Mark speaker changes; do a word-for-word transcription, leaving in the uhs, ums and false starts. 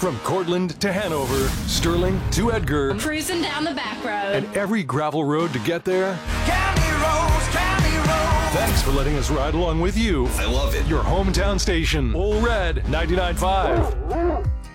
Speaker 1: From Cortland to Hanover, Sterling to Edgar,
Speaker 2: cruising down the back road,
Speaker 1: and every gravel road to get there.
Speaker 3: County roads, county roads.
Speaker 1: Thanks for letting us ride along with you.
Speaker 4: I love it.
Speaker 1: Your hometown station, Ole Red ninety-nine point five.